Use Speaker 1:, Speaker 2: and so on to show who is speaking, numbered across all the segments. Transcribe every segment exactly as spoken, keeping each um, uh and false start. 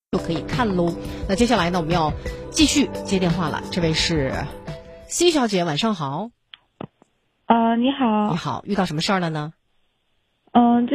Speaker 1: 就可以看喽。那接下来呢，我们要继续接电话了。这位是 C 小姐，晚上好。
Speaker 2: 呃，你好。
Speaker 1: 你好，遇到什么事儿了呢？
Speaker 2: 嗯、呃，就是，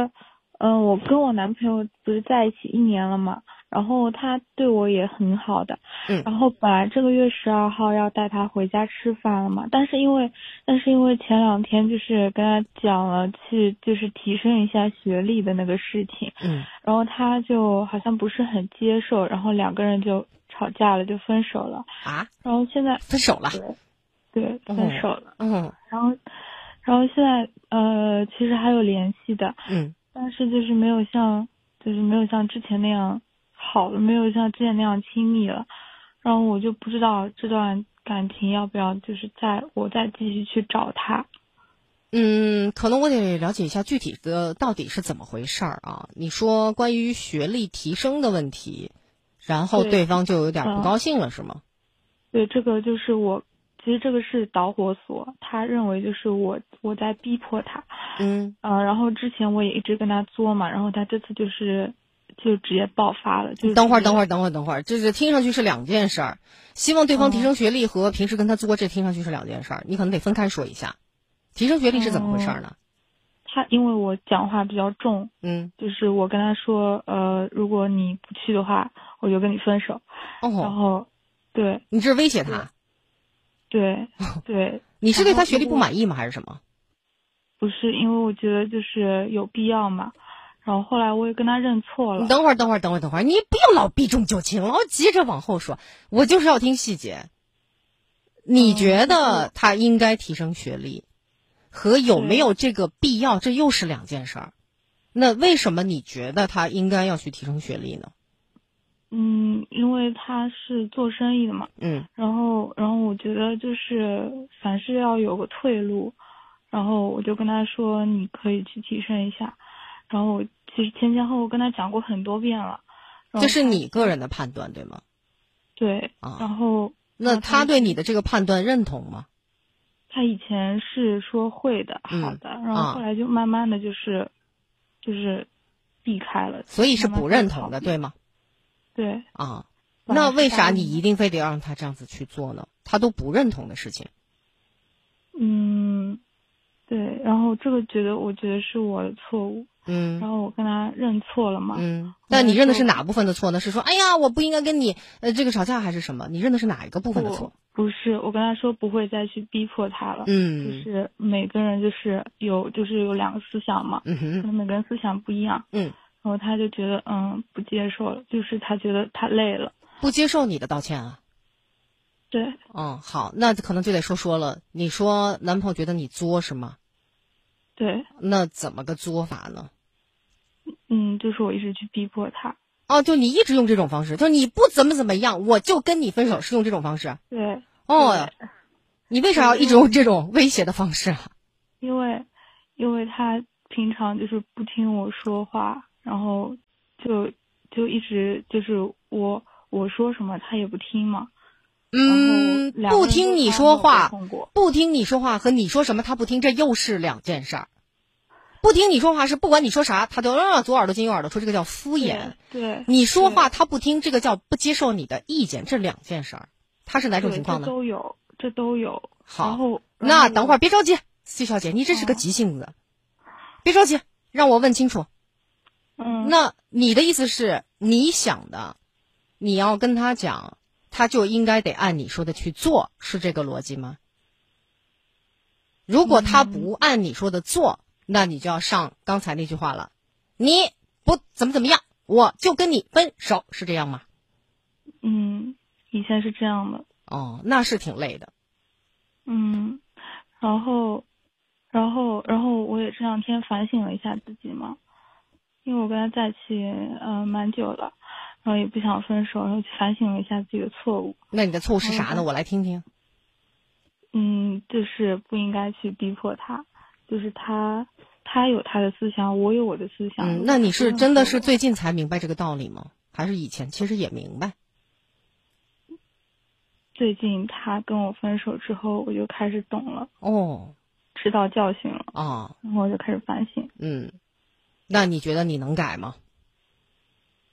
Speaker 2: 嗯、呃，我跟我男朋友不是在一起一年了嘛，然后他对我也很好的，
Speaker 1: 嗯，
Speaker 2: 然后本来这个月十二号要带他回家吃饭了嘛，但是因为，但是因为前两天就是跟他讲了去就是提升一下学历的那个事情，
Speaker 1: 嗯，
Speaker 2: 然后他就好像不是很接受，然后两个人就吵架了，就分手了。
Speaker 1: 啊，
Speaker 2: 然后现在
Speaker 1: 分手了？
Speaker 2: 对对，分手了。
Speaker 1: 嗯，
Speaker 2: 然后，然后现在呃，其实还有联系的，
Speaker 1: 嗯，
Speaker 2: 但是就是没有像，就是没有像之前那样好了，没有像之前那样亲密了。然后我就不知道这段感情要不要，就是再我再继续去找他。
Speaker 1: 嗯，可能我得了解一下具体的到底是怎么回事儿啊？你说关于学历提升的问题，然后
Speaker 2: 对
Speaker 1: 对方就有点不
Speaker 2: 嗯
Speaker 1: 高兴了，是吗？
Speaker 2: 对，这个就是我，其实这个是导火索，他认为就是我我在逼迫他。
Speaker 1: 嗯，
Speaker 2: 呃，然后之前我也一直跟他作嘛，然后他这次就是就直接爆发了，就
Speaker 1: 等会儿，
Speaker 2: 直接
Speaker 1: 等会儿，等会儿，等会儿，这是听上去是两件事儿。希望对方提升学历和平时跟他作，这听上去是两件事儿，你可能得分开说一下。提升学历是怎么回事呢？
Speaker 2: 他因为我讲话比较重，
Speaker 1: 嗯，
Speaker 2: 就是我跟他说，呃，如果你不去的话，我就跟你分手。然
Speaker 1: 哦，
Speaker 2: 后，对
Speaker 1: 你这是威胁他？
Speaker 2: 对对，
Speaker 1: 你是对他学历
Speaker 2: 然后如果
Speaker 1: 不满意吗？还是什么？
Speaker 2: 不是，因为我觉得就是有必要嘛。然后后来我也跟他认错了。
Speaker 1: 你等会儿，等会儿，等会儿，等会儿，你不要老避重就轻，老急着往后说。我就是要听细节。你觉得他应该提升学历，和有没有这个必要，这又是两件事儿。那为什么你觉得他应该要去提升学历呢？
Speaker 2: 嗯，因为他是做生意的嘛。
Speaker 1: 嗯，
Speaker 2: 然后，然后我觉得就是凡事要有个退路。然后我就跟他说，你可以去提升一下。然后我其实前前后后跟他讲过很多遍了。
Speaker 1: 这是你个人的判断，对吗？
Speaker 2: 对。
Speaker 1: 啊，
Speaker 2: 然后
Speaker 1: 那他对你的这个判断认同吗？
Speaker 2: 他以前是说会的，
Speaker 1: 嗯、
Speaker 2: 好的，然后后来就慢慢的就是，啊、就是避开了。
Speaker 1: 所以是不认同的，对吗？
Speaker 2: 对。
Speaker 1: 啊，那为啥你一定非得让他这样子去做呢？他都不认同的事情。
Speaker 2: 嗯，对，然后这个觉得我觉得是我的错误。
Speaker 1: 嗯，
Speaker 2: 然后我跟他认错了嘛。
Speaker 1: 嗯，但你认的是哪部分的错呢？是说，哎呀，我不应该跟你呃这个吵架，还是什么？你认的是哪一个部分的错？
Speaker 2: 不是，我跟他说不会再去逼迫他了。
Speaker 1: 嗯，
Speaker 2: 就是每个人就是有就是有两个思想嘛。
Speaker 1: 嗯哼，
Speaker 2: 可能每个人思想不一样。
Speaker 1: 嗯，
Speaker 2: 然后他就觉得嗯不接受了，就是他觉得他累了，
Speaker 1: 不接受你的道歉啊。
Speaker 2: 对。
Speaker 1: 嗯，好，那可能就得说说了。你说男朋友觉得你作是吗？
Speaker 2: 对。
Speaker 1: 那怎么个作法呢？
Speaker 2: 嗯，就是我一直去逼迫他。
Speaker 1: 哦，就你一直用这种方式，就你不怎么怎么样，我就跟你分手，是用这种方式？
Speaker 2: 对。
Speaker 1: 哦，你为啥要一直用这种威胁的方式啊？
Speaker 2: 因为，因为他平常就是不听我说话，然后就就一直就是我我说什么他也不听嘛。
Speaker 1: 嗯，不听你说话，不听你说话和你说什么他不听，这又是两件事儿。不听你说话是不管你说啥，他就啊左耳朵进右耳朵出，这个叫敷衍。
Speaker 2: 对，
Speaker 1: 你说话他不听，这个叫不接受你的意见，这两件事儿。他是哪种情况呢？
Speaker 2: 这都有，这都有。
Speaker 1: 好，
Speaker 2: 然后
Speaker 1: 那等会儿别着急，C 小姐，你这是个急性子，哦、别着急，让我问清楚。
Speaker 2: 嗯，
Speaker 1: 那你的意思是你想的，你要跟他讲，他就应该得按你说的去做，是这个逻辑吗？如果他不按你说的做，嗯、那你就要上刚才那句话了，你不怎么怎么样，我就跟你分手，是这样吗？
Speaker 2: 嗯，以前是这样的。
Speaker 1: 哦，那是挺累的。
Speaker 2: 嗯，然后，然后，然后我也这两天反省了一下自己嘛，因为我跟他在一起呃蛮久了，然后也不想分手，然后反省了一下自己的错误。
Speaker 1: 那你的错误是啥呢？我来听听。
Speaker 2: 嗯，就是不应该去逼迫他，就是他他有他的思想，我有我的思想。
Speaker 1: 嗯，那你是真的是最近才明白这个道理吗？还是以前其实也明白？
Speaker 2: 最近他跟我分手之后，我就开始懂了。
Speaker 1: 哦，
Speaker 2: 知道教训了。
Speaker 1: 哦，
Speaker 2: 然后我就开始反省。
Speaker 1: 嗯，那你觉得你能改吗？
Speaker 2: 嗯，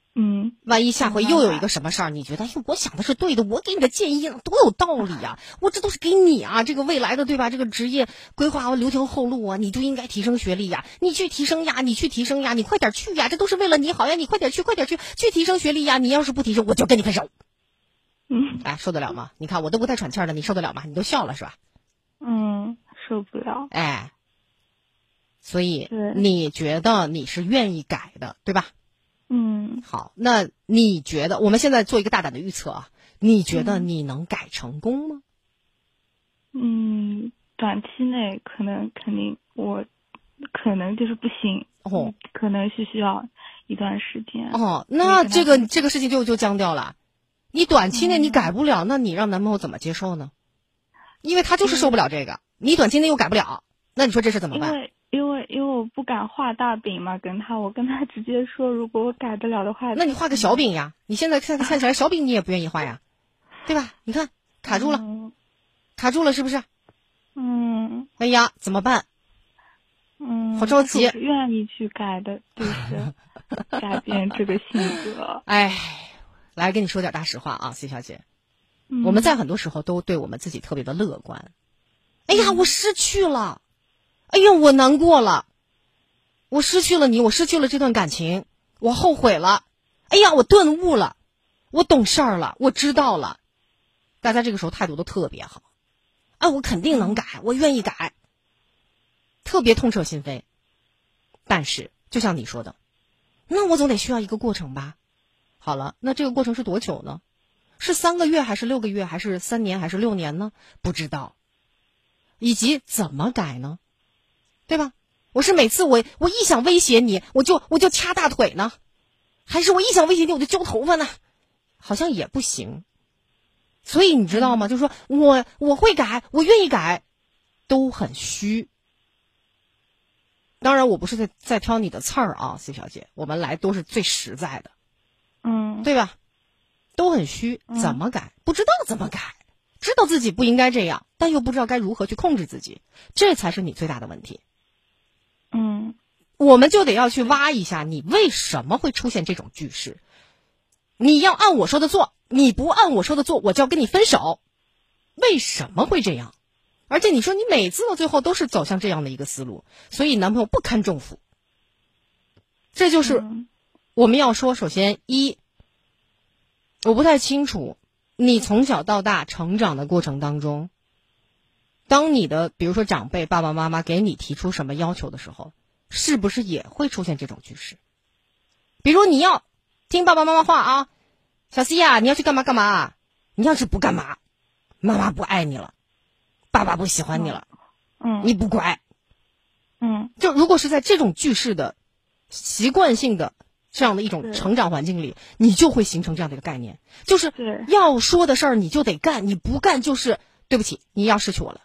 Speaker 2: 嗯，
Speaker 1: 万一下回又有一个什么事儿，你觉得哎呦，我想的是对的，我给你的建议多有道理呀、啊！我这都是给你啊，这个未来的对吧？这个职业规划留条后路啊，你就应该提升学历呀，你去提升呀，你去提升呀，你快点去呀，这都是为了你好呀，你快点去，快点去，去提升学历呀！你要是不提升，我就跟你分手。
Speaker 2: 嗯，
Speaker 1: 哎，受得了吗？你看我都不带喘气儿的，你受得了吗？你都笑了是吧？
Speaker 2: 嗯，受不了。
Speaker 1: 哎，所以你觉得你是愿意改的，对吧？
Speaker 2: 嗯，
Speaker 1: 好，那你觉得我们现在做一个大胆的预测啊？你觉得你能改成功吗？
Speaker 2: 嗯，短期内可能肯定我可能就是不行
Speaker 1: 哦，
Speaker 2: 可能是需要一段时间。
Speaker 1: 哦，那这个这个事情就就僵掉了。你短期内你改不了，嗯、那你让男朋友怎么接受呢？因为他就是受不了这个，你短期内又改不了，那你说这事怎么办？
Speaker 2: 因为因为因为我不敢画大饼嘛，跟他我跟他直接说，如果我改得了的话，
Speaker 1: 那你画个小饼呀。你现在看看起来小饼你也不愿意画呀，对吧？你看卡住了，嗯、卡住了是不是？
Speaker 2: 嗯。
Speaker 1: 哎呀，怎么办？
Speaker 2: 嗯，
Speaker 1: 好着急。
Speaker 2: 我是愿意去改的，就是改变这个性格。
Speaker 1: 哎，来跟你说点大实话啊 ，C 小姐，
Speaker 2: 嗯、
Speaker 1: 我们在很多时候都对我们自己特别的乐观。哎呀，我失去了，哎呀，我难过了，我失去了你，我失去了这段感情，我后悔了。哎呀，我顿悟了，我懂事儿了，我知道了。大家这个时候态度都特别好，哎，我肯定能改，我愿意改，特别痛彻心扉。但是，就像你说的，那我总得需要一个过程吧？好了，那这个过程是多久呢？是三个月还是六个月还是三年还是六年呢？不知道。以及怎么改呢？对吧？我是每次我我一想威胁你，我就我就掐大腿呢，还是我一想威胁你我就揪头发呢？好像也不行。所以你知道吗？就是说我我会改，我愿意改，都很虚。当然，我不是在在挑你的刺儿啊 ，C 小姐，我们来都是最实在的，
Speaker 2: 嗯，
Speaker 1: 对吧？都很虚，怎么改？不知道怎么改。知道自己不应该这样，但又不知道该如何去控制自己，这才是你最大的问题。
Speaker 2: 嗯，
Speaker 1: 我们就得要去挖一下你为什么会出现这种句式。你要按我说的做，你不按我说的做，我就要跟你分手。为什么会这样？而且你说你每次到最后都是走向这样的一个思路，所以男朋友不堪重负。这就是我们要说，首先一，我不太清楚你从小到大成长的过程当中，当你的比如说长辈爸爸妈妈给你提出什么要求的时候，是不是也会出现这种句式？比如你要听爸爸妈妈话啊，小 C 啊，你要去干嘛干嘛，你要是不干嘛，妈妈不爱你了，爸爸不喜欢你了，
Speaker 2: 嗯，
Speaker 1: 你不乖，
Speaker 2: 嗯，
Speaker 1: 就如果是在这种句式的习惯性的这样的一种成长环境里，你就会形成这样的一个概念，就是要说的事儿你就得干，你不干就是对不起，你要失去我了。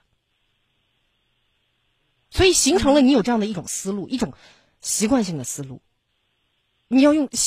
Speaker 1: 所以形成了你有这样的一种思路，一种习惯性的思路，你要用